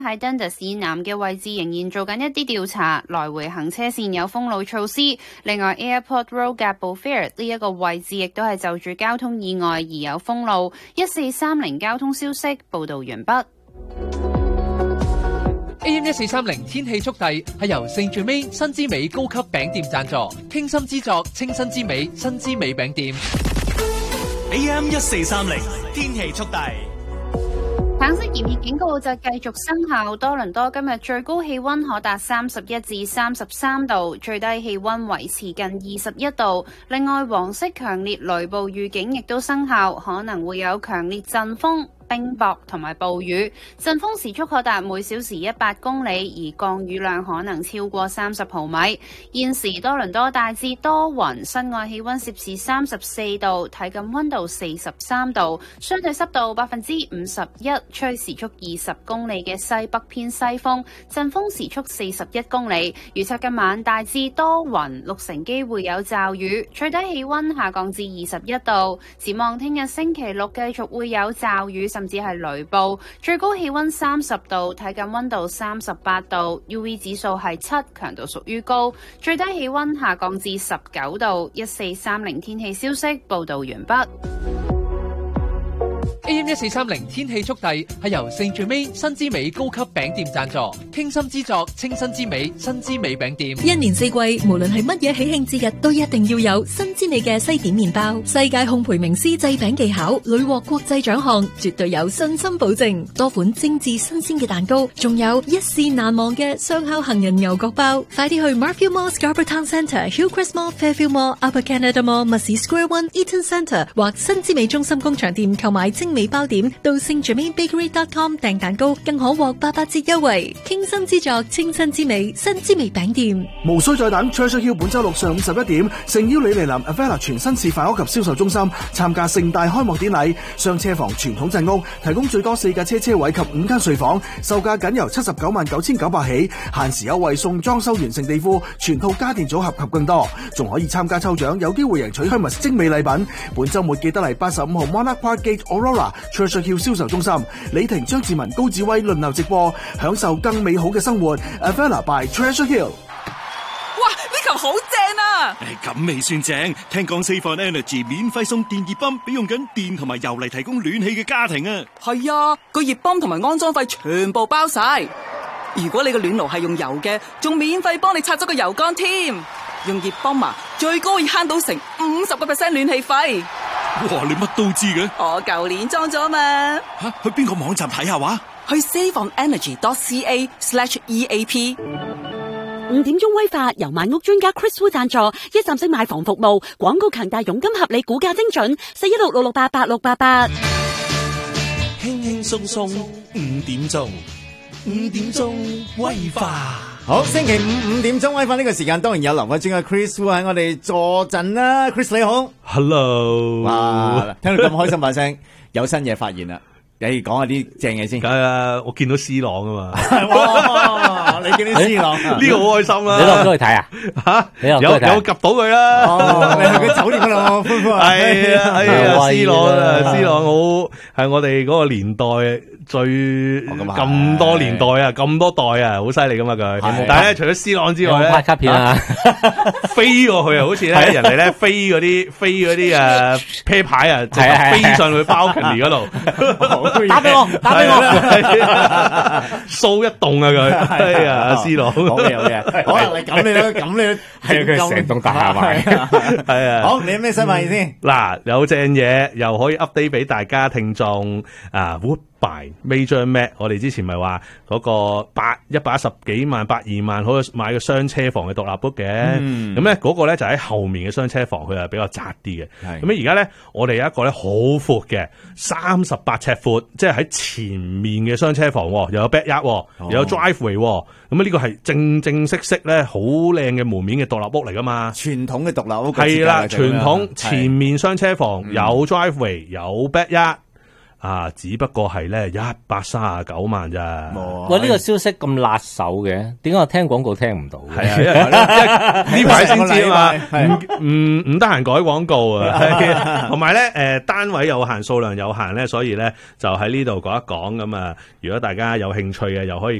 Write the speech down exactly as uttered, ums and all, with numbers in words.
喺 Dundas 以南嘅位置仍然做緊一啲調查，來回行車線有封路措施。另外 Airport Road 嘅 Beaufair 呢一個位置亦都係就住交通意外而有封路。一四三零交通消息報道完畢。 A M 一四三零天氣速遞係由聖最美新之美高級餅店贊助，傾心之作清新之美新之美餅店。 A M 一四三零天氣速遞。 橙色炎熱警告就繼續生效，多倫多今日最高氣溫可達三十一至三十三度，最低氣溫維持近二十一度。另外，黃色強烈雷暴預警亦都生效，可能會有強烈陣風、冰雹同埋暴雨，陣風時速可達每小時一百公里，而降雨量可能超過三十毫米。現時多倫多大致多雲，室外氣溫攝氏三十四度，體感溫度四十三度，相對濕度百分之五十一，吹時速二十公里嘅西北偏西風，陣風時速四十一公里。預測今晚大致多雲，六成機會有驟雨，最低氣溫下降至二十一度。展望聽日星期六繼續會有驟雨，甚至係雷暴，最高氣溫三十度，體感溫度三十八度 ，U V 指數係七，強度屬於高，最低氣溫下降至十九度。一四三零天氣消息報道完畢。 A M 一四三零天氣速遞係由聖最美新之美高級餅店贊助，傾心之作清新之美新之美餅店。 一年四季，無論係乜嘢喜慶節日，都一定要有新之美嘅西點麵包。世界烘焙名師製餅技巧，屢獲國際獎項，絕對有信心保證。多款精緻新鮮嘅蛋糕，仲有一試難忘嘅雙烤杏仁牛角包。快啲去 Marfield Mall Scarborough Town Centre、Hillcrest Mall、Fairfield Mall、Upper Canada Mall、Mussey Square One、Eaton Centre 或新之美中心工場店購買精美包點，到聖 Germain Bakery dot com 訂蛋糕，更可獲八八折優惠。傾心之作，清新之美，新之美餅店。 無需再等 ，Treasure Hill 本周六上午十一點，誠邀你嚟臨 Avella 全新示範屋及銷售中心參加盛大開幕典禮。雙車房傳統鎮屋，提供最多四架車車位及五間睡房，售價僅由七十九萬九千九百起，限時優惠送裝修完成地庫、全套家電組合及更多，仲可以參加抽獎，有機會贏取 Hermes 精美禮品。本周末記得嚟八十五號 Monarch Park Gate Aurora。Treasure Hill 銷售中心，李婷、張志文、高志威輪流直播，享受更美好嘅生活。Avella by Treasure Hill。 哇！呢球好正啊！ 誒，咁未算正，聽講 Save on Energy 免費送電熱泵俾用緊電同埋油嚟提供暖氣嘅家庭啊！ 係啊，個熱泵同埋安裝費全部包晒。如果你個暖爐係用油嘅，仲免費幫你拆咗個油缸添。用熱泵啊，最高可以慳到成五十個 percent 暖氣費。 哇！你乜都知嘅？ 我舊年裝咗嘛。 吓，去邊個網站睇下話？ 去 save on energy dot c a slash e a p。 五點鐘威化由買屋專家 Chris Wu 贊助，一站式買房服務，廣告強大，佣金合理，估價精準，四一六六六八八六八八。 輕輕鬆鬆五點鐘，五點鐘威化。 好，星期五五點鐘威化呢個時間，當然有留翻專家 Chris Wu 喺我哋坐陣啦。Chris 你好 ，Hello， 哇，聽到咁開心把聲，有新嘢發現啦。你講下啲正嘢先。 梗係啦，我見到 C 朗啊嘛。 哇！你見到 C 朗， 呢個好開心啦。 你落咗去睇啊？ 吓，有有及到佢啦。 哦，你去佢酒店嗰度歡呼啊！ 係啊係啊 ，C 朗啊 ，C 朗好係我哋嗰個年代最咁多年代啊，咁多代啊，好犀利噶嘛佢。但係咧，除咗 C 朗之外咧， 拍卡片啊， 飛過去啊，好似咧人哋咧飛嗰啲飛嗰啲誒啤牌啊，直頭飛上去 balcony 嗰度。 打俾我，打俾我， 掃一棟啊佢，係啊 C 朗， 好嘅好嘅，可能你咁你都咁你係佢成棟大廈埋， 係啊， 好，你有咩新發現先？ 嗱，有正嘢又可以 update 俾大家聽眾啊 Woodbine Major Mac， 我哋之前咪話嗰個八一百一十幾萬百二萬可以買個雙車房嘅獨立屋嘅，咁咧嗰個咧就喺後面嘅雙車房，佢係比較窄啲嘅，咁咧而家咧我哋有一個咧好闊嘅三十八尺闊。即係喺前面嘅雙車房，又有 backyard， 又有 driveway， 咁啊呢個係正正式式咧好靚嘅門面嘅獨立屋嚟噶嘛？ 傳統嘅獨立屋係啦，傳統前面雙車房有 driveway， 有 backyard， 啊，只不過係咧一百三十九萬咋。 喂，呢個消息咁辣手嘅，點解我聽廣告聽唔到？ 係啊，因為呢排先知啊嘛，唔唔唔得閒改廣告啊，同埋咧誒單位有限，數量有限咧，所以咧就喺呢度講一講咁啊。如果大家有興趣嘅，又可以。